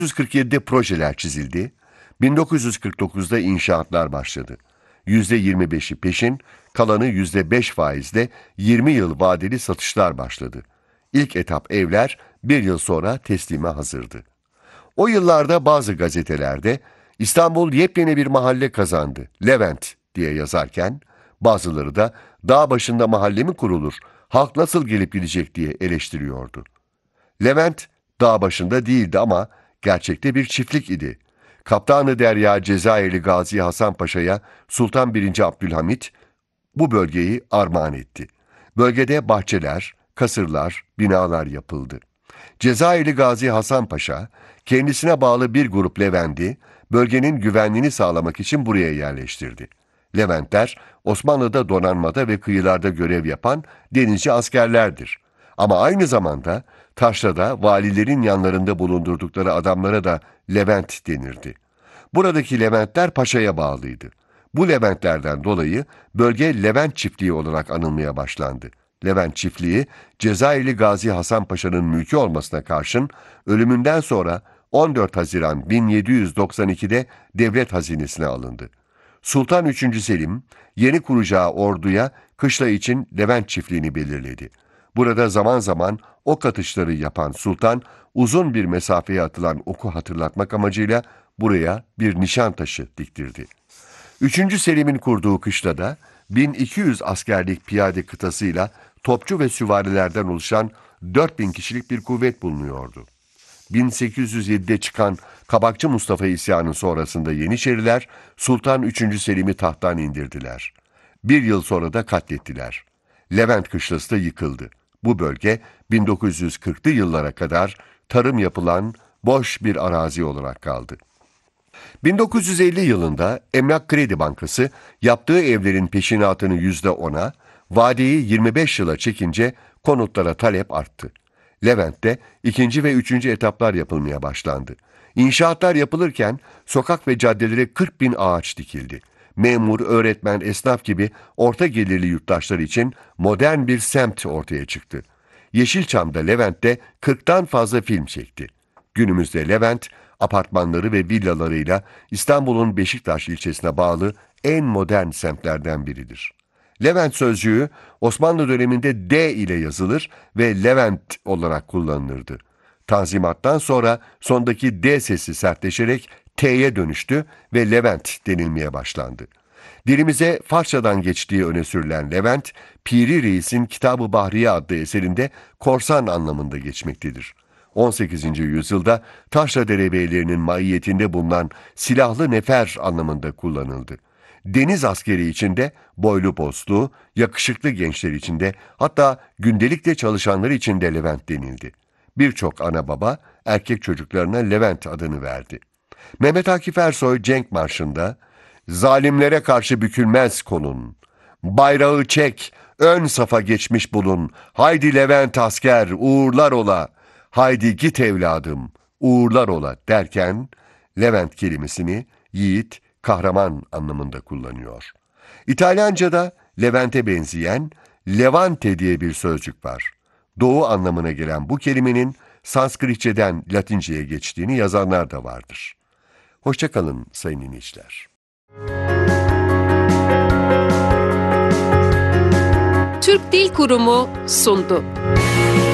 1947'de projeler çizildi. 1949'da inşaatlar başladı. %25'i peşin, kalanı %5 faizle 20 yıl vadeli satışlar başladı. İlk etap evler bir yıl sonra teslime hazırdı. O yıllarda bazı gazetelerde İstanbul yepyeni bir mahalle kazandı, Levent diye yazarken, bazıları da dağ başında mahalle mi kurulur, halk nasıl gelip gidecek diye eleştiriyordu. Levent dağ başında değildi ama gerçekte bir çiftlik idi. Kaptanı Derya Cezayirli Gazi Hasan Paşa'ya Sultan 1. Abdülhamit bu bölgeyi armağan etti. Bölgede bahçeler, kasırlar, binalar yapıldı. Cezayirli Gazi Hasan Paşa, kendisine bağlı bir grup Levent'i bölgenin güvenliğini sağlamak için buraya yerleştirdi. Leventler, Osmanlı'da donanmada ve kıyılarda görev yapan denizci askerlerdir. Ama aynı zamanda taşrada valilerin yanlarında bulundurdukları adamlara da Levent denirdi. Buradaki Leventler paşaya bağlıydı. Bu Leventlerden dolayı bölge Levent Çiftliği olarak anılmaya başlandı. Levent Çiftliği, Cezayirli Gazi Hasan Paşa'nın mülkü olmasına karşın ölümünden sonra 14 Haziran 1792'de devlet hazinesine alındı. Sultan 3. Selim, yeni kuracağı orduya kışla için Levent Çiftliği'ni belirledi. Burada zaman zaman ok atışları yapan sultan, uzun bir mesafeye atılan oku hatırlatmak amacıyla buraya bir nişan taşı diktirdi. 3. Selim'in kurduğu kışlada 1200 askerlik piyade kıtasıyla topçu ve süvarilerden oluşan 4000 kişilik bir kuvvet bulunuyordu. 1807'de çıkan Kabakçı Mustafa isyanı sonrasında Yeniçeriler Sultan 3. Selim'i tahttan indirdiler. Bir yıl sonra da katlettiler. Levent kışlası da yıkıldı. Bu bölge 1940'lı yıllara kadar tarım yapılan boş bir arazi olarak kaldı. 1950 yılında Emlak Kredi Bankası yaptığı evlerin peşinatını %10'a, vadeyi 25 yıla çekince konutlara talep arttı. Levent'te ikinci ve üçüncü etaplar yapılmaya başlandı. İnşaatlar yapılırken sokak ve caddelere 40 bin ağaç dikildi. Memur, öğretmen, esnaf gibi orta gelirli yurttaşlar için modern bir semt ortaya çıktı. Yeşilçam'da Levent'te 40'tan fazla film çekti. Günümüzde Levent, apartmanları ve villalarıyla İstanbul'un Beşiktaş ilçesine bağlı en modern semtlerden biridir. Levent sözcüğü Osmanlı döneminde D ile yazılır ve Levent olarak kullanılırdı. Tanzimattan sonra sondaki D sesi sertleşerek T'ye dönüştü ve Levent denilmeye başlandı. Dilimize Farsçadan geçtiği öne sürülen Levent, Piri Reis'in Kitab-ı Bahriye adlı eserinde korsan anlamında geçmektedir. 18. yüzyılda taşra derebeylerinin maiyetinde bulunan silahlı nefer anlamında kullanıldı. Deniz askeri içinde boylu postlu, yakışıklı gençler içinde hatta gündelikte çalışanlar için de Levent denildi. Birçok ana baba erkek çocuklarına Levent adını verdi. Mehmet Akif Ersoy Cenk Marşı'nda "Zalimlere karşı bükülmez kolun, bayrağı çek, ön safa geçmiş bulun, haydi Levent asker, uğurlar ola, haydi git evladım, uğurlar ola" derken Levent kelimesini yiğit, kahraman anlamında kullanıyor. İtalyanca'da Levent'e benzeyen Levante diye bir sözcük var. Doğu anlamına gelen bu kelimenin Sanskritçeden Latince'ye geçtiğini yazanlar da vardır. Hoşça kalın sayın dinleyiciler. Türk Dil Kurumu sundu.